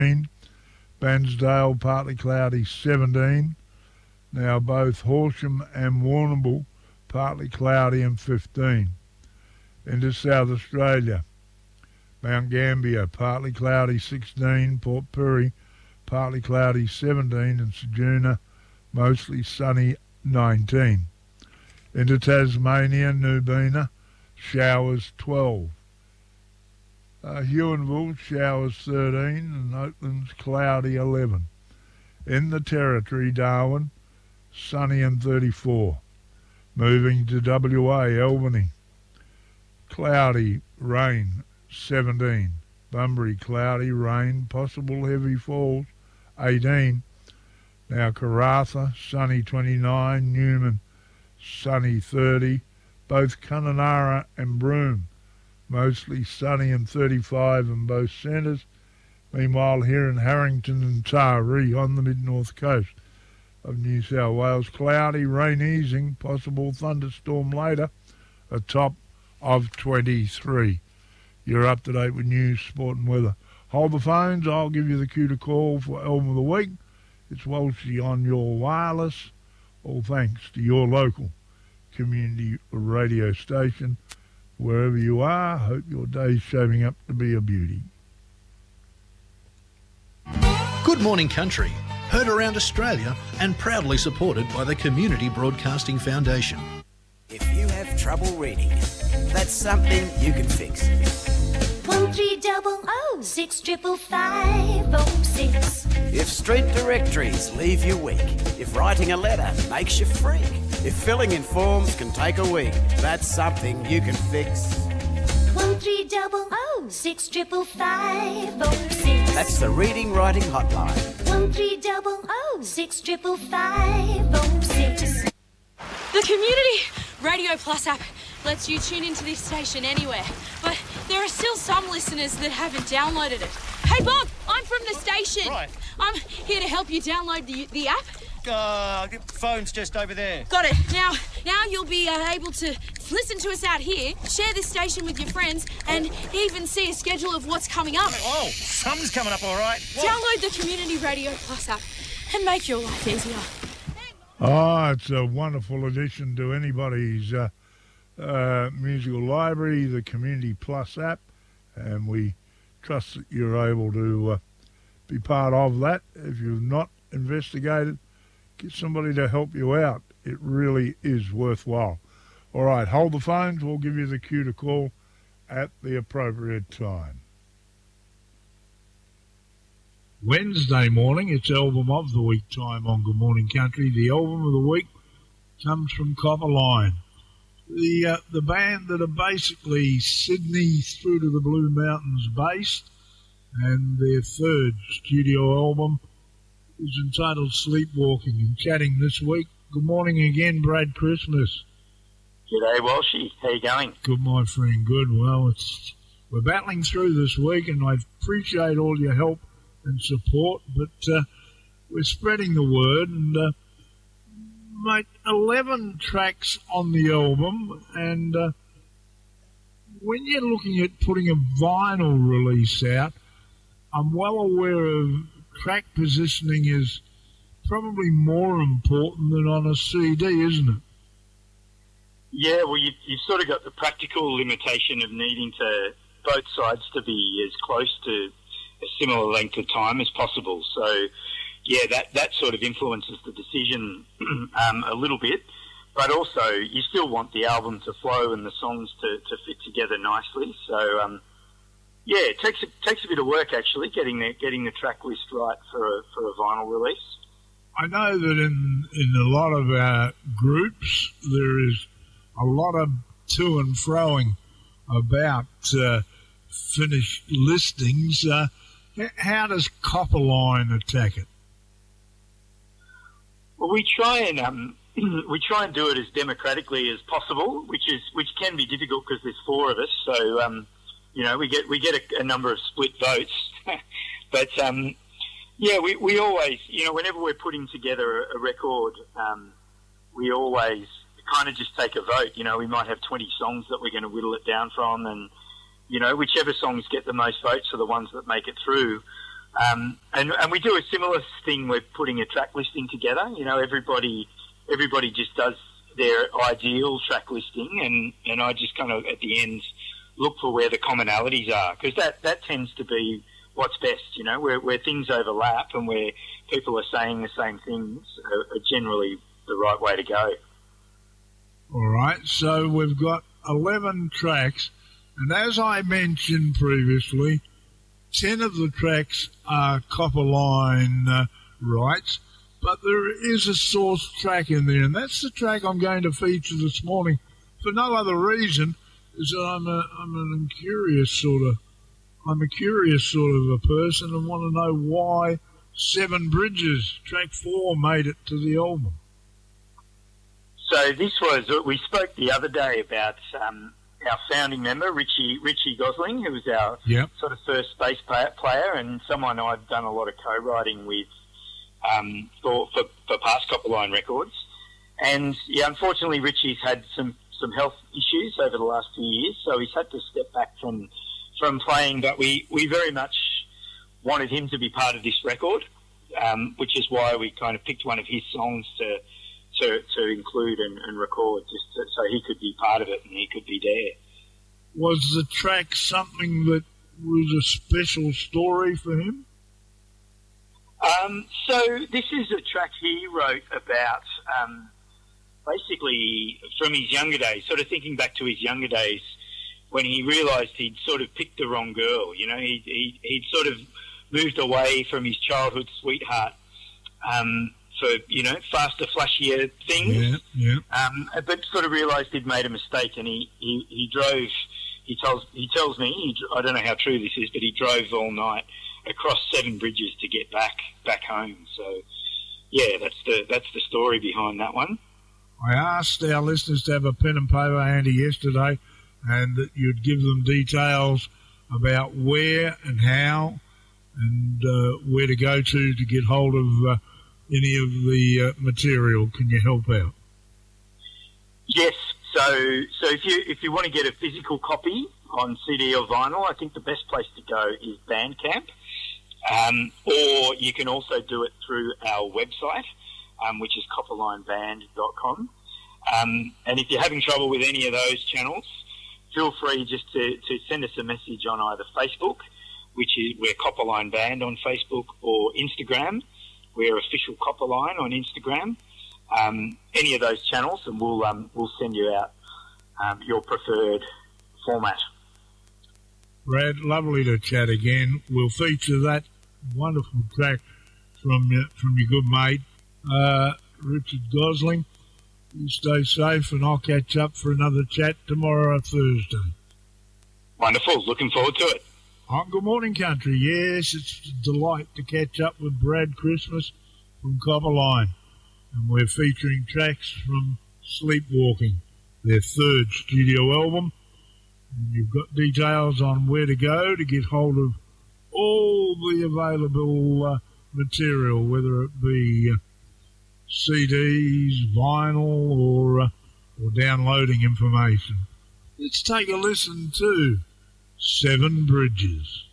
Bansdale, partly cloudy 17. Now both Horsham and Warrnambool, partly cloudy and 15. Into South Australia, Mount Gambier, partly cloudy 16. Port Pirie, partly cloudy 17. And Ceduna, mostly sunny 19. Into Tasmania, Nubina, showers 12. Huonville, showers 13, and Oakland's cloudy 11. In the Territory, Darwin, sunny and 34. Moving to WA, Albany, cloudy, rain 17. Bunbury, cloudy, rain, possible heavy falls 18. Now Karratha, sunny 29. Newman, sunny 30. Both Kununurra and Broome, mostly sunny and 35 in both centres. Meanwhile, here in Harrington and Taree on the mid-north coast of New South Wales, cloudy, rain easing, possible thunderstorm later, a top of 23. You're up to date with news, sport and weather. Hold the phones, I'll give you the cue to call for Album of the Week. It's Walshy on your wireless, all thanks to your local community radio station. Wherever you are, hope your day's shaping up to be a beauty. Good Morning Country, heard around Australia and proudly supported by the Community Broadcasting Foundation. If you have trouble reading, that's something you can fix. 1300 65506. If street directories leave you weak, if writing a letter makes you freak, if filling in forms can take a week, that's something you can fix. 1300 65506. That's the Reading Writing Hotline. 1300 65506. The Community Radio Plus app lets you tune into this station anywhere, but there are still some listeners that haven't downloaded it. Hey Bob, I'm from the station. Right. I'm here to help you download the app. Phone's just over there. Got it. Now you'll be able to listen to us out here, share this station with your friends, and even see a schedule of what's coming up. Oh, something's coming up all right. What? Download the Community Radio Plus app and make your life easier. Oh, it's a wonderful addition to anybody's musical library, the Community Plus app, and we trust that you're able to be part of that. If you've not investigated, get somebody to help you out. It really is worthwhile. All right, hold the phones. We'll give you the cue to call at the appropriate time. Wednesday morning, it's Album of the Week time on Good Morning Country. The Album of the Week comes from Copperline, the band that are basically Sydney through to the Blue Mountains based, and their third studio album is entitled Sleepwalking. And chatting this week, good morning again, Brad Christmas. G'day, Walshy. How you going? Good, my friend, good. Well, we're battling through this week, and I appreciate all your help and support, but we're spreading the word, and mate, 11 tracks on the album, and when you're looking at putting a vinyl release out, I'm well aware of track positioning is probably more important than on a CD, isn't it? Yeah, well, you've sort of got the practical limitation of needing both sides to be as close to a similar length of time as possible. So, yeah, that sort of influences the decision a little bit. But also, you still want the album to flow and the songs to fit together nicely. So, yeah, it takes a bit of work actually getting the track list right for a vinyl release. I know that in a lot of our groups there is a lot of to and froing about finished listings. How does Copperline attack it? Well, we try and do it as democratically as possible, which can be difficult because there's four of us. So we get a number of split votes, but yeah, we always, whenever we're putting together a record, we always kind of just take a vote. We might have 20 songs that we're going to whittle it down from, and whichever songs get the most votes are the ones that make it through. And we do a similar thing. We're putting a track listing together. You know, everybody just does their ideal track listing, and I just kind of at the end look for where the commonalities are, because that tends to be what's best. You know, where things overlap and where people are saying the same things are generally the right way to go. All right, so we've got 11 tracks, and as I mentioned previously, 10 of the tracks are Copperline rights, but there is a source track in there, and that's the track I'm going to feature this morning for no other reason is that I'm a curious sort of a person and want to know why Seven Bridges, track 4, made it to the album. So this was, we spoke the other day about our founding member, Richie Gosling, who was our sort of first bass player and someone I've done a lot of co-writing with for past Copperline records. And yeah, unfortunately, Richie's had some health issues over the last few years, so he's had to step back from playing, but we very much wanted him to be part of this record, which is why we kind of picked one of his songs to include and record, just so he could be part of it and he could be there. Was the track something that was a special story for him? So this is a track he wrote about basically from his younger days, sort of thinking back to his younger days when he realised he'd sort of picked the wrong girl. You know, he'd sort of moved away from his childhood sweetheart for, you know, faster, flashier things. But sort of realised he'd made a mistake, and he drove. He tells me, I don't know how true this is, but he drove all night across 7 bridges to get back home. So yeah, that's the story behind that one. I asked our listeners to have a pen and paper handy yesterday, and that you'd give them details about where and how and where to go to get hold of any of the material. Can you help out? Yes. So if you want to get a physical copy on CD or vinyl, I think the best place to go is Bandcamp, or you can also do it through our website, which is copperlineband.com. And if you're having trouble with any of those channels, feel free just to send us a message on either Facebook, which is we're Copperline Band on Facebook, or Instagram. We're Official Copperline on Instagram. Any of those channels, and we'll send you out your preferred format. Brad, lovely to chat again. We'll feature that wonderful track from your good mate, Richard Gosling. You stay safe, and I'll catch up for another chat tomorrow, Thursday. Wonderful. Looking forward to it. On Good Morning Country, yes, it's a delight to catch up with Brad Christmas from Copperline. And we're featuring tracks from Sleepwalking, their 3rd studio album. And you've got details on where to go to get hold of all the available material, whether it be CDs, vinyl, or downloading information. Let's take a listen to 7 Bridges.